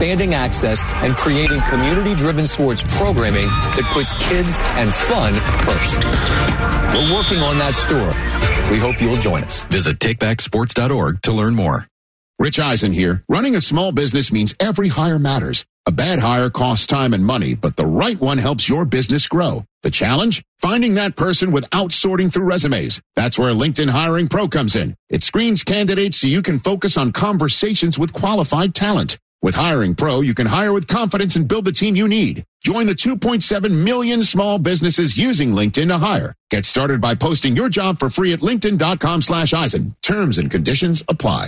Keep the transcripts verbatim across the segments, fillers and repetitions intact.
expanding access and creating community-driven sports programming that puts kids and fun first. We're working on that store. We hope you'll join us. Visit take back sports dot org to learn more. Rich Eisen here. Running a small business means every hire matters. A bad hire costs time and money, but the right one helps your business grow. The challenge? Finding that person without sorting through resumes. That's where LinkedIn Hiring Pro comes in. It screens candidates so you can focus on conversations with qualified talent. With Hiring Pro, you can hire with confidence and build the team you need. Join the two point seven million small businesses using LinkedIn to hire. Get started by posting your job for free at linkedin.com slash Eisen. Terms and conditions apply.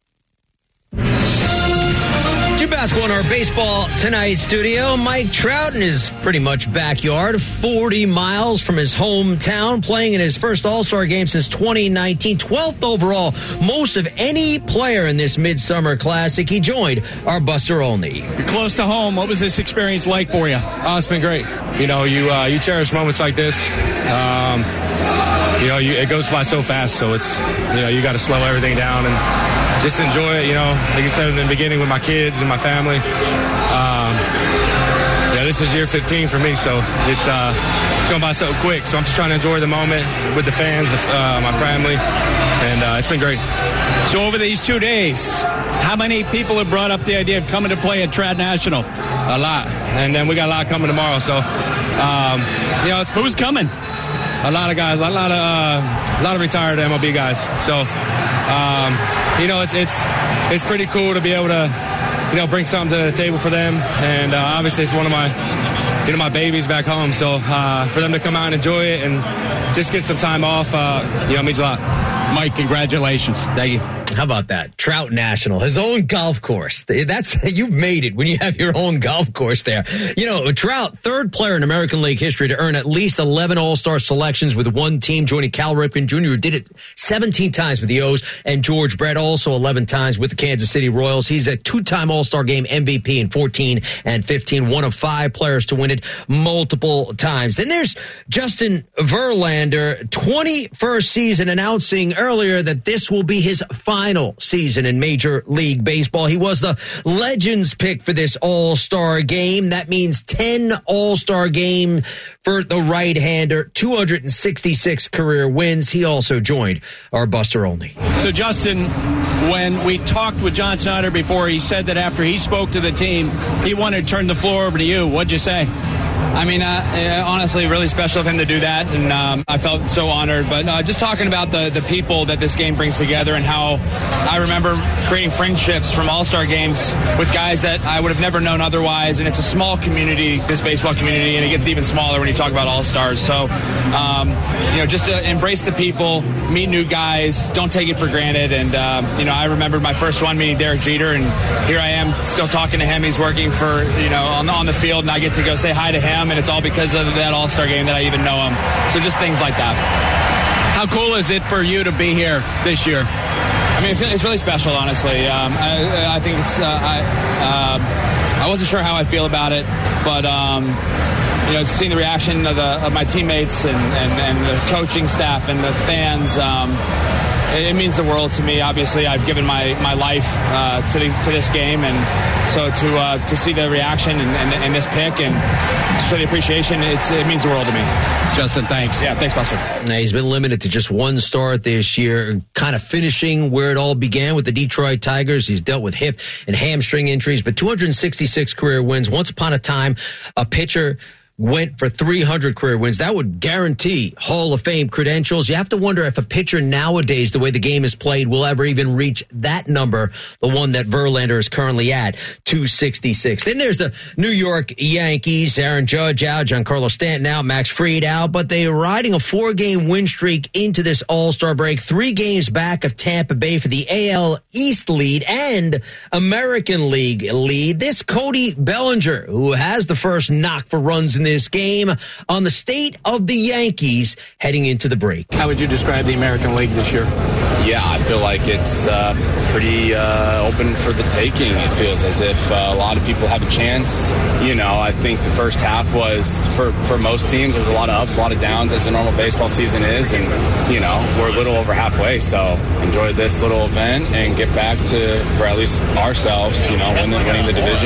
Jim Basketball in our Baseball Tonight studio. Mike Trout in his pretty much backyard, forty miles from his hometown, playing in his first All-Star game since twenty nineteen, twelfth overall, most of any player in this Midsummer Classic. He joined our Buster Olney. You're close to home. What was this experience like for you? Oh, it's been great. You know, you uh, you cherish moments like this. Um, you know, you, it goes by so fast, so it's, you know, you got to slow everything down and just enjoy it, you know. Like I said in the beginning, with my kids and my family. Um, yeah, this is year fifteen for me, so it's, uh, it's going by so quick. So I'm just trying to enjoy the moment with the fans, the, uh, my family, and uh, it's been great. So over these two days, how many people have brought up the idea of coming to play at Trout National? A lot, and then we got a lot coming tomorrow. So, um, you know, it's who's coming? A lot of guys, a lot of uh, a lot of retired M L B guys. So. Um, You know, it's it's it's pretty cool to be able to, you know, bring something to the table for them, and uh, obviously it's one of my, you know, my babies back home. So uh, for them to come out and enjoy it and just get some time off, uh, you know, means a lot. Mike, congratulations. Thank you. How about that? Trout National, his own golf course. That's, you've made it when you have your own golf course there. You know, Trout, third player in American League history to earn at least eleven All-Star selections with one team, joining Cal Ripken Junior, who did it seventeen times with the O's, and George Brett also eleven times with the Kansas City Royals. He's a two-time All-Star Game M V P in fourteen and fifteen, one of five players to win it multiple times. Then there's Justin Verlander, twenty-first season, announcing earlier that this will be his final season in Major League Baseball. He was the Legends pick for this All-Star game. That means ten All-Star game for the right-hander, two hundred sixty-six career wins. He also joined our Buster Olney. So, Justin, when we talked with John Snyder before, he said that after he spoke to the team, he wanted to turn the floor over to you. What'd you say? I mean, uh, honestly, really special of him to do that, and um, I felt so honored. But uh, just talking about the, the people that this game brings together and how I remember creating friendships from all-star games with guys that I would have never known otherwise, and it's a small community, this baseball community, and it gets even smaller when you talk about all-stars. So, um, you know, just to embrace the people, meet new guys, don't take it for granted. And, um, you know, I remember my first one meeting Derek Jeter, and here I am still talking to him. He's working for, you know, on, on the field, and I get to go say hi to him. And it's all because of that All-Star game that I even know him. So just things like that. How cool is it for you to be here this year? I mean, it's really special, honestly. Um, I, I think it's. Uh, I, uh, I wasn't sure how I feel about it, but um, you know, seeing the reaction of, the, of my teammates and, and, and the coaching staff and the fans. Um, It means the world to me. Obviously, I've given my, my life uh, to the, to this game, and so to uh, to see the reaction and, and, and this pick and to show the appreciation, it's, it means the world to me. Justin, thanks. Yeah, thanks, Buster. Now, he's been limited to just one start this year, kind of finishing where it all began with the Detroit Tigers. He's dealt with hip and hamstring injuries, but two hundred sixty-six career wins. Once upon a time, a pitcher went for three hundred career wins. That would guarantee Hall of Fame credentials. You have to wonder if a pitcher nowadays, the way the game is played, will ever even reach that number, the one that Verlander is currently at, two sixty-six. Then there's the New York Yankees. Aaron Judge out, Giancarlo Stanton out, Max Fried out, but they are riding a four-game win streak into this All-Star break, three games back of Tampa Bay for the A L East lead and American League lead. This Cody Bellinger, who has the first knock for runs in this game, on the state of the Yankees heading into the break. How would you describe the American League this year? Yeah, I feel like it's uh, pretty uh, open for the taking. It feels as if uh, a lot of people have a chance. You know, I think the first half was, for, for most teams, there was a lot of ups, a lot of downs, as a normal baseball season is. And, you know, we're a little over halfway. So enjoy this little event and get back to, for at least ourselves, you know, winning, winning the division.